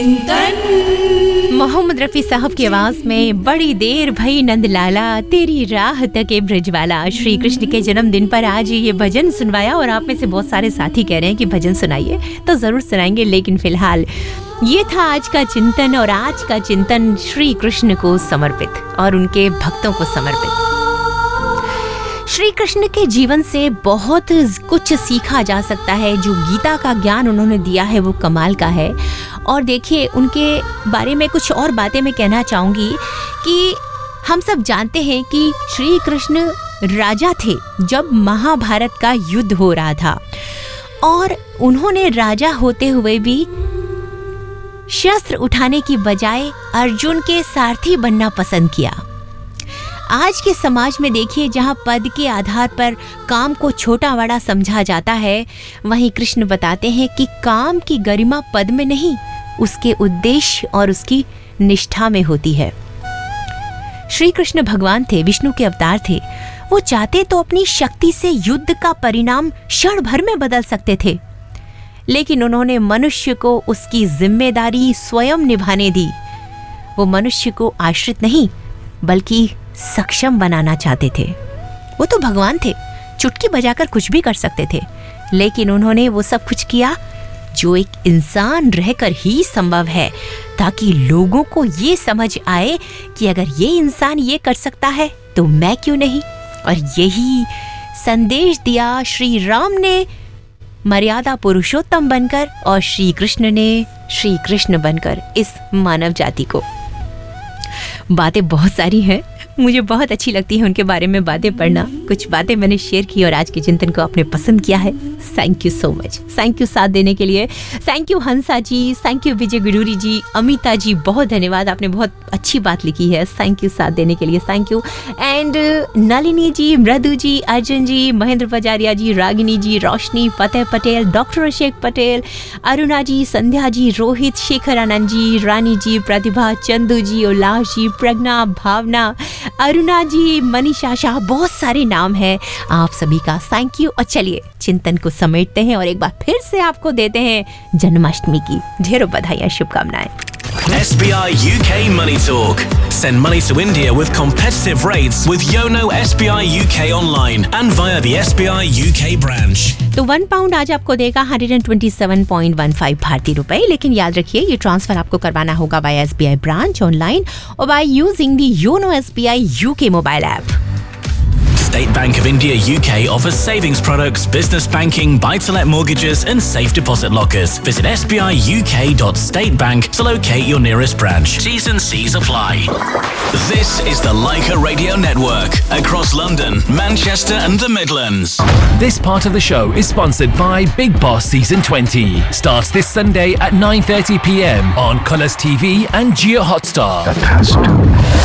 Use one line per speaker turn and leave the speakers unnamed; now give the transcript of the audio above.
मोहम्मद रफ़ी साहब की आवाज में बड़ी देर भई नंदलाला तेरी राह तके ब्रजवाला। श्री कृष्ण के जन्मदिन पर आज ये भजन सुनवाया और आप में से बहुत सारे साथी कह रहे हैं कि भजन सुनाइए, तो जरूर सुनाएंगे। लेकिन फिलहाल ये था आज का चिंतन, और आज का चिंतन श्री कृष्ण को समर्पित और उनके भक्तों को समर्पित। श्री कृष्ण के जीवन से बहुत कुछ सीखा जा सकता है। जो गीता का ज्ञान उन्होंने दिया है वो कमाल का है। और देखिए, उनके बारे में कुछ और बातें मैं कहना चाहूँगी कि हम सब जानते हैं कि श्री कृष्ण राजा थे जब महाभारत का युद्ध हो रहा था, और उन्होंने राजा होते हुए भी शस्त्र उठाने की बजाय अर्जुन के सारथी बनना पसंद किया। आज के समाज में देखिए, जहाँ पद के आधार पर काम को छोटा बड़ा समझा जाता है, वहीं कृष्ण बताते हैं कि काम की गरिमा पद में नहीं, उसके उद्देश्य और उसकी निष्ठा में होती है। श्री कृष्ण भगवान थे, विष्णु के अवतार थे। वो चाहते तो अपनी शक्ति से युद्ध का परिणाम क्षण भर में बदल सकते थे, लेकिन उन्होंने मनुष्य को उसकी जिम्मेदारी स्वयं निभाने दी। वो मनुष्य को आश्रित नहीं बल्कि सक्षम बनाना चाहते थे। वो तो भगवान थे, चुटकी बजाकर कुछ भी कर सकते थे, लेकिन उन्होंने वो सब कुछ किया जो एक इंसान रहकर ही संभव है, ताकि लोगों को ये समझ आए कि अगर ये इंसान ये कर सकता है तो मैं क्यों नहीं। और यही संदेश दिया श्री राम ने मर्यादा पुरुषोत्तम बनकर, और श्री कृष्ण ने श्री कृष्ण बनकर इस मानव जाति को। बातें बहुत सारी हैं, मुझे बहुत अच्छी लगती है उनके बारे में बातें पढ़ना। कुछ बातें मैंने शेयर की और आज के चिंतन को आपने पसंद किया है। Thank you so much, thank you साथ देने के लिए। Thank you Hansa ji, thank you विजय गुरूरी जी, अमिता जी, बहुत धन्यवाद, आपने बहुत अच्छी बात लिखी है। थैंक यू साथ देने के लिए, थैंक यू। एंड नलिनी जी, मृदु जी, अर्जुन जी, महेंद्र पजारिया जी, रागिनी जी, रोशनी, फतेह पटेल, डॉक्टर अशेक पटेल, अरुणा जी, संध्या जी, रोहित, शेखर आनंद जी, रानी जी, प्रतिभा, चंदू जी, उल्लास जी, प्रज्ञा, भावना, अरुणा जी, मनीषा शाह, बहुत सारे नाम हैं आप सभी का। Thank you. और चलिए चिंतन को समेटते हैं और एक बार फिर से आपको देते हैं जन्माष्टमी की ढेरों बधाइयाँ, शुभकामनाएं।
SBI UK Money Talk. Send money to India with competitive rates with Yono SBI UK online and via the SBI UK branch.
तो £1 आज आपको देगा 127.15 भारतीय रुपए, लेकिन याद रखिए ये ट्रांसफर आपको करवाना होगा बाय SBI ब्रांच ऑनलाइन और by using the YONO SBI UK mobile app.
State Bank of India UK offers savings products, business banking, buy-to-let mortgages and safe deposit lockers. Visit sbiuk.statebank to locate your nearest branch. T's and C's apply. This is the Leica Radio Network across London, Manchester and the Midlands.
This part of the show is sponsored by Big Boss Season 20. Starts this Sunday at 9:30 p.m. on Colours TV and Jio Hotstar.